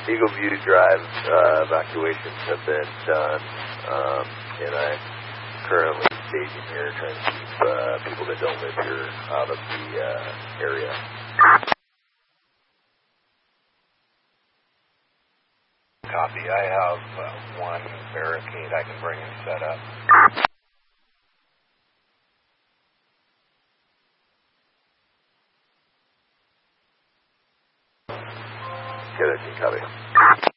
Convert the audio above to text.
Eagle View Drive evacuations have been done, and I'm currently staging here trying to keep people that don't live here out of the area. Copy. I have one barricade I can bring and set up. Good, copy.